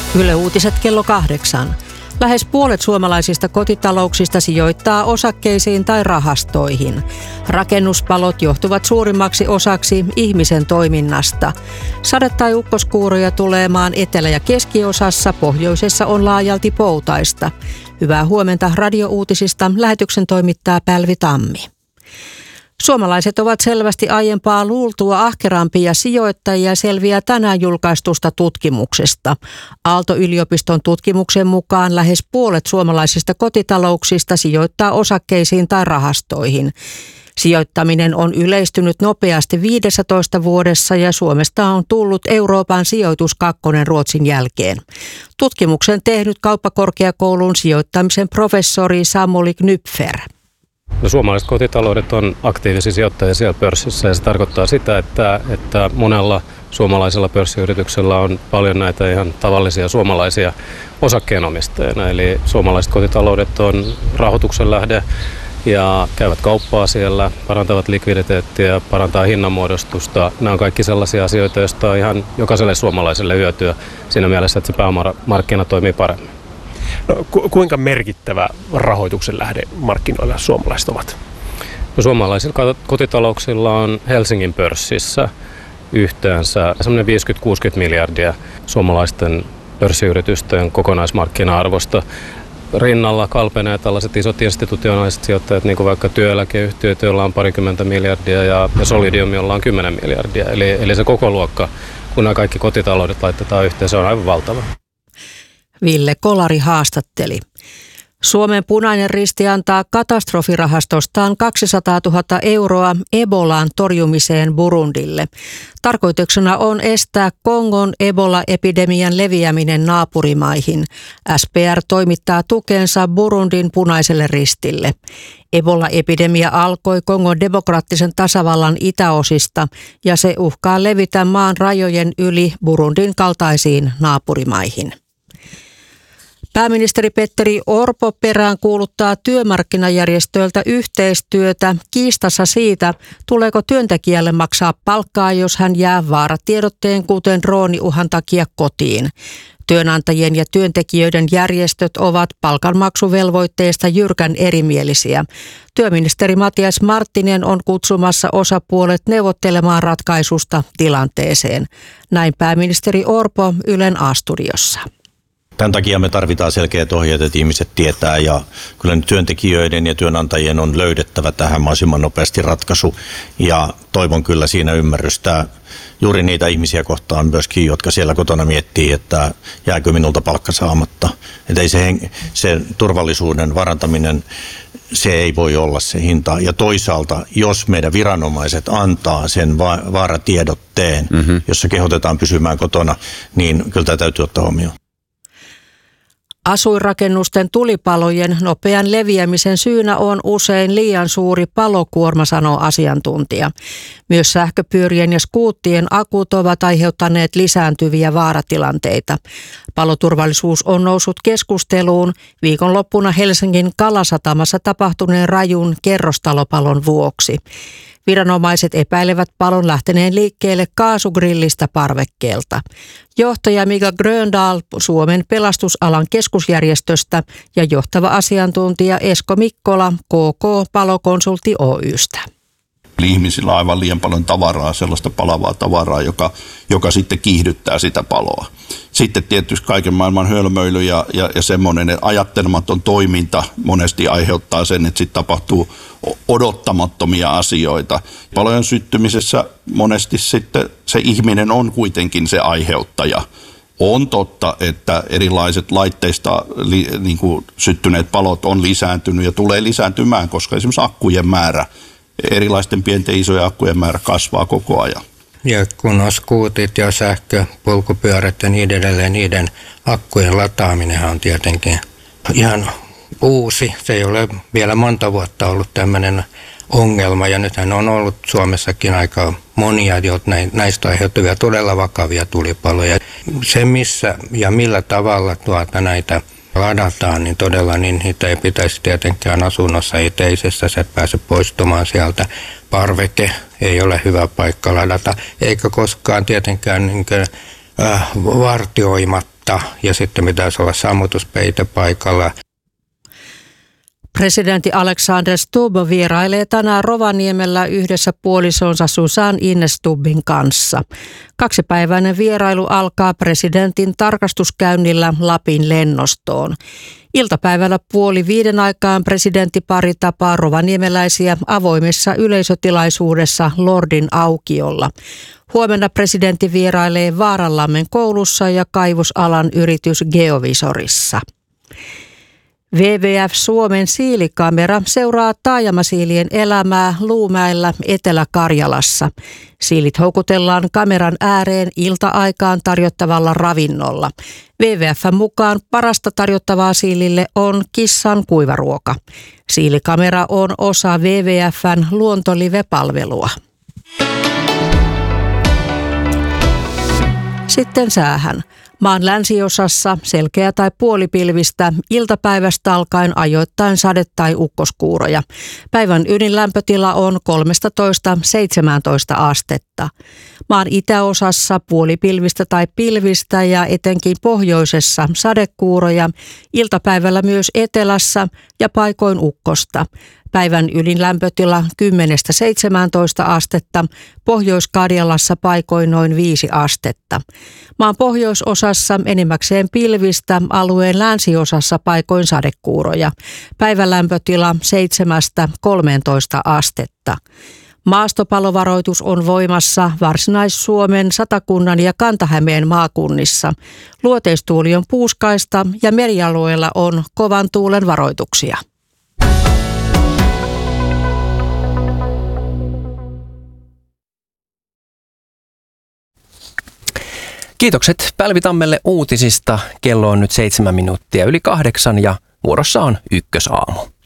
Yle Uutiset kello 8. Lähes puolet suomalaisista kotitalouksista sijoittaa osakkeisiin tai rahastoihin. Rakennuspalot johtuvat suurimmaksi osaksi ihmisen toiminnasta. Sade- tai ukkoskuuroja tulee maan etelä- ja keskiosassa, pohjoisessa on laajalti poutaista. Hyvää huomenta radiouutisista. Lähetyksen toimittaa Pälvi Tammi. Suomalaiset ovat selvästi aiempaa luultua ahkerampia sijoittajia, selviää tänään julkaistusta tutkimuksesta. Aalto-yliopiston tutkimuksen mukaan lähes puolet suomalaisista kotitalouksista sijoittaa osakkeisiin tai rahastoihin. Sijoittaminen on yleistynyt nopeasti 15 vuodessa ja Suomesta on tullut Euroopan sijoituskakkonen Ruotsin jälkeen. Tutkimuksen tehnyt kauppakorkeakoulun sijoittamisen professori Samuli Knypfer. No, suomalaiset kotitaloudet on aktiivisia sijoittajia siellä pörssissä ja se tarkoittaa sitä, että monella suomalaisella pörssiyrityksellä on paljon näitä ihan tavallisia suomalaisia osakkeenomistajia. Eli suomalaiset kotitaloudet on rahoituksen lähde ja käyvät kauppaa siellä, parantavat likviditeettiä, parantaa hinnanmuodostusta. Nämä on kaikki sellaisia asioita, joista on ihan jokaiselle suomalaiselle hyötyä siinä mielessä, että se pääomamarkkina toimii paremmin. No, kuinka merkittävä rahoituksen lähde markkinoilla suomalaiset ovat? No, suomalaisilla kotitalouksilla on Helsingin pörssissä yhteensä semmoinen 50-60 miljardia suomalaisten pörssiyritysten kokonaismarkkina-arvosta. Rinnalla kalpenee tällaiset isot institutionaaliset sijoittajat, niin kuin vaikka työeläkeyhtiöt, joilla on parikymmentä miljardia ja Solidium, jolla on 10 miljardia. Eli se koko luokka, kun nämä kaikki kotitaloudet laitetaan yhteen, se on aivan valtava. Ville Kolari haastatteli. Suomen Punainen Risti antaa katastrofirahastostaan 200 000 euroa Ebolan torjumiseen Burundille. Tarkoituksena on estää Kongon Ebola-epidemian leviäminen naapurimaihin. SPR toimittaa tukensa Burundin Punaiselle Ristille. Ebola-epidemia alkoi Kongon demokraattisen tasavallan itäosista ja se uhkaa levitä maan rajojen yli Burundin kaltaisiin naapurimaihin. Pääministeri Petteri Orpo peräänkuuluttaa työmarkkinajärjestöiltä yhteistyötä kiistassa siitä, tuleeko työntekijälle maksaa palkkaa, jos hän jää vaaratiedotteen kuten drooniuhan takia kotiin. Työnantajien ja työntekijöiden järjestöt ovat palkanmaksuvelvoitteesta jyrkän erimielisiä. Työministeri Matias Marttinen on kutsumassa osapuolet neuvottelemaan ratkaisusta tilanteeseen. Näin pääministeri Orpo Ylen A-studiossa. Tämän takia me tarvitaan selkeät ohjeet, että ihmiset tietää ja kyllä nyt työntekijöiden ja työnantajien on löydettävä tähän mahdollisimman nopeasti ratkaisu ja toivon kyllä siinä ymmärrystä juuri niitä ihmisiä kohtaan myöskin, jotka siellä kotona miettii, että jääkö minulta palkka saamatta. Että ei se turvallisuuden varantaminen, se ei voi olla se hinta. Ja toisaalta, jos meidän viranomaiset antaa sen vaaratiedotteen, jossa kehotetaan pysymään kotona, niin kyllä tämä täytyy ottaa huomioon. Asuinrakennusten tulipalojen nopean leviämisen syynä on usein liian suuri palokuorma, sanoo asiantuntija. Myös sähköpyörien ja skuuttien akut ovat aiheuttaneet lisääntyviä vaaratilanteita. Paloturvallisuus on noussut keskusteluun viikonloppuna Helsingin Kalasatamassa tapahtuneen rajun kerrostalopalon vuoksi. Viranomaiset epäilevät palon lähteneen liikkeelle kaasugrillistä parvekkeelta. Johtaja Mika Gröndal Suomen pelastusalan keskusjärjestöstä ja johtava asiantuntija Esko Mikkola KK Palokonsultti Oy:stä. Ihmisillä on aivan liian paljon tavaraa, sellaista palavaa tavaraa, joka sitten kiihdyttää sitä paloa. Sitten tietysti kaiken maailman hölmöily ja semmoinen ajattelematon toiminta monesti aiheuttaa sen, että sitten tapahtuu odottamattomia asioita. Palojen syttymisessä monesti sitten se ihminen on kuitenkin se aiheuttaja. On totta, että erilaiset laitteista niin kuin syttyneet palot on lisääntynyt ja tulee lisääntymään, koska esimerkiksi akkujen määrä, erilaisten pienten isojen akkujen määrä kasvaa koko ajan. Ja kun on skuutit ja sähköpolkupyörät ja niin edelleen, niiden akkujen lataaminen on tietenkin ihan uusi. Se ei ole vielä monta vuotta ollut tämmöinen ongelma ja nythän on ollut Suomessakin aika monia, näistä aiheutuvia todella vakavia tulipaloja. Se missä ja millä tavalla näitä ladataan, niin todella niin niitä ei pitäisi tietenkään asunnossa eteisessä, se pääse poistumaan sieltä. Parveke ei ole hyvä paikka ladata, eikä koskaan tietenkään vartioimatta matta ja sitten pitäisi olla sammutuspeite paikalla. Presidentti Alexander Stubb vierailee tänään Rovaniemellä yhdessä puolisonsa Susan Ine Stubbin kanssa. 2-päiväinen vierailu alkaa presidentin tarkastuskäynnillä Lapin lennostoon. Iltapäivällä 4:30 aikaan presidenttipari tapaa rovaniemeläisiä avoimessa yleisötilaisuudessa Lordin aukiolla. Huomenna presidentti vierailee Vaaranlammen koulussa ja kaivosalan yritys Geovisorissa. WWF Suomen siilikamera seuraa taajamasiilien elämää Luumäellä Etelä-Karjalassa. Siilit houkutellaan kameran ääreen ilta-aikaan tarjottavalla ravinnolla. WWF:n mukaan parasta tarjottavaa siilille on kissan kuivaruoka. Siilikamera on osa WWF:n Luontolive-palvelua. Sitten säähän. Maan länsiosassa selkeä tai puolipilvistä, iltapäivästä alkaen ajoittain sade- tai ukkoskuuroja. Päivän ydinlämpötila on 13–17 astetta. Maan itäosassa puolipilvistä tai pilvistä ja etenkin pohjoisessa sadekuuroja, iltapäivällä myös etelässä ja paikoin ukkosta. Päivän ydinlämpötila 10–17 astetta, Pohjois-Karjalassa paikoin noin 5 astetta. Maan pohjoisosassa enimmäkseen pilvistä, alueen länsiosassa paikoin sadekuuroja. Päivän lämpötila 7–13 astetta. Maastopalovaroitus on voimassa Varsinais-Suomen, Satakunnan ja Kanta-Hämeen maakunnissa. Luoteistuuli on puuskaista ja merialueella on kovan tuulen varoituksia. Kiitokset Pälvi Tammelle uutisista. Kello on nyt 7 minuuttia yli 8 ja vuorossa on Ykkösaamu.